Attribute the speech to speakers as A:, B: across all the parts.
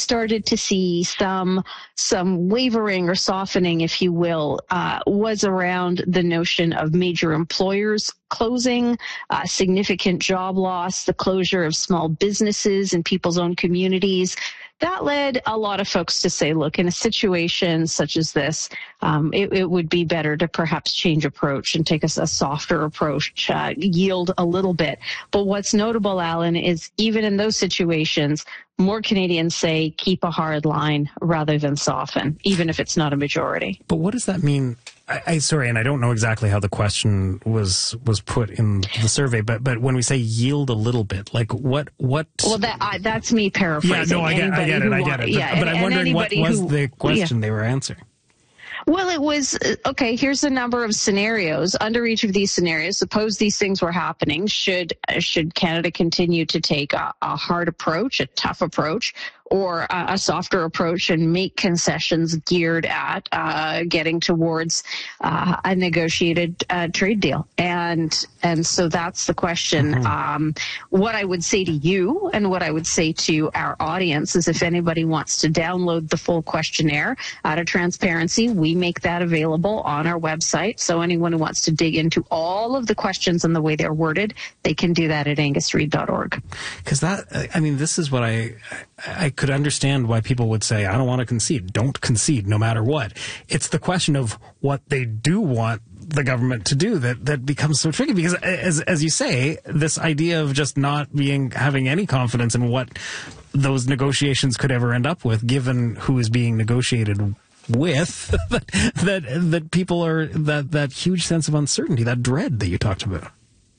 A: started to see some wavering or softening, if you will, was around the notion of major employers closing, significant job loss, the closure of small businesses in people's own communities. That led a lot of folks to say, look, in a situation such as this, it would be better to perhaps change approach and take a softer approach, yield a little bit. But what's notable, Alan, is even in those situations, more Canadians say keep a hard line rather than soften, even if it's not a majority.
B: But what does that mean? Sorry, and I don't know exactly how the question was put in the survey, but when we say yield a little bit, like what? Well,
A: that's me paraphrasing.
B: Yeah, no, I get it.
A: Yeah,
B: but I'm wondering what was the question they were answering.
A: Well, it was, okay, here's a number of scenarios. Under each of these scenarios, suppose these things were happening. Should Canada continue to take a hard approach, a tough approach, or a softer approach and make concessions geared at getting towards a negotiated trade deal? And so that's the question. Mm-hmm. What I would say to you and what I would say to our audience is if anybody wants to download the full questionnaire out of transparency, we make that available on our website. So anyone who wants to dig into all of the questions and the way they're worded, they can do that at angusreid.org.
B: Because this is what I could understand why people would say, I don't want to concede. Don't concede no matter what. It's the question of what they do want the government to do that becomes so tricky, because as you say, this idea of just not having any confidence in what those negotiations could ever end up with, given who is being negotiated with, that people are that huge sense of uncertainty, that dread that you talked about.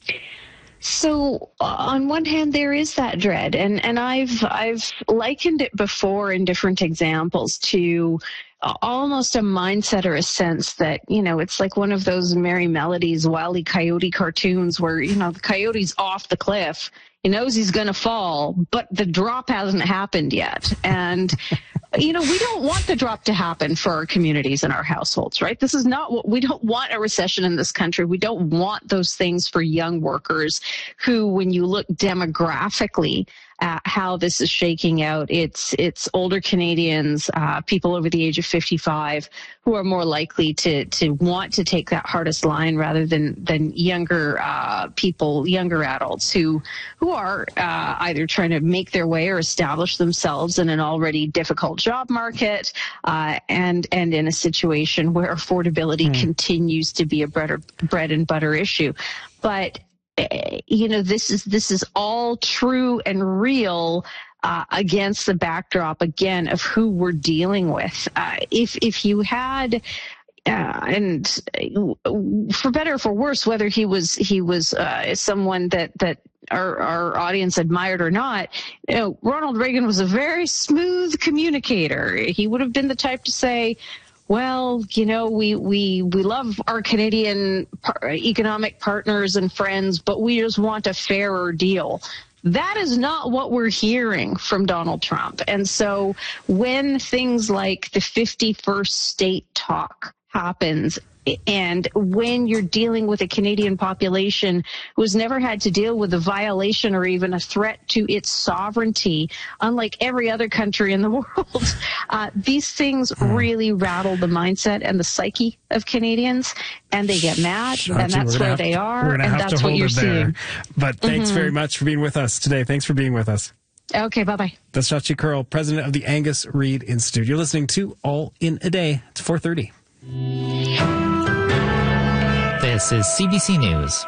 A: So on one hand, there is that dread, and I've likened it before in different examples to almost a mindset or a sense that, it's like one of those Merry Melodies, Wile E. Coyote cartoons where, the coyote's off the cliff. He knows he's going to fall, but the drop hasn't happened yet. And we don't want the drop to happen for our communities and our households, right? This is not what we don't want a recession in this country. We don't want those things for young workers who, when you look demographically at how this is shaking out, it's older Canadians, people over the age of 55 who are more likely to want to take that hardest line rather than younger people, younger adults who are either trying to make their way or establish themselves in an already difficult job market, and in a situation where affordability continues to be a bread and butter issue. But this is all true and real against the backdrop, again, of who we're dealing with. If you had, and for better or for worse, whether he was someone that our audience admired or not, Ronald Reagan was a very smooth communicator. He would have been the type to say, well, we love our Canadian economic partners and friends, but we just want a fairer deal. That is not what we're hearing from Donald Trump. And so when things like the 51st state talk happens, and when you're dealing with a Canadian population who has never had to deal with a violation or even a threat to its sovereignty, unlike every other country in the world, these things really rattle the mindset and the psyche of Canadians, and they get mad, and that's where they are, and that's what you're seeing.
B: But thanks very much for being with us today. Thanks for being with us.
A: Okay, bye-bye.
B: That's Shachi Kurl, president of the Angus Reid Institute. You're listening to All in a Day. It's 4:30.
C: This is CBC News.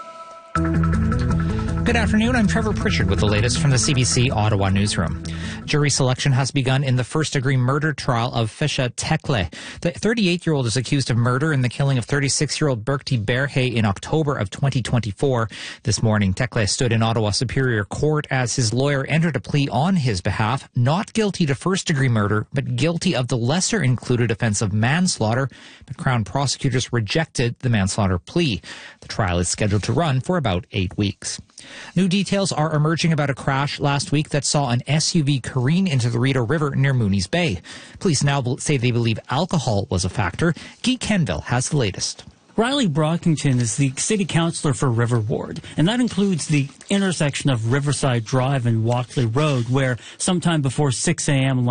C: Good afternoon, I'm Trevor Pritchard with the latest from the CBC Ottawa newsroom. Jury selection has begun in the first-degree murder trial of Fisha Tekle. The 38-year-old is accused of murder in the killing of 36-year-old Birkti Berhe in October of 2024. This morning, Tekle stood in Ottawa Superior Court as his lawyer entered a plea on his behalf, not guilty to first-degree murder, but guilty of the lesser-included offense of manslaughter. But Crown prosecutors rejected the manslaughter plea. The trial is scheduled to run for about 8 weeks. New details are emerging about a crash last week that saw an SUV careen into the Rideau River near Mooney's Bay. Police now say they believe alcohol was a factor. Guy Kenville has the latest.
D: Riley Brockington is the city councillor for River Ward, and that includes the intersection of Riverside Drive and Walkley Road, where sometime before 6 a.m.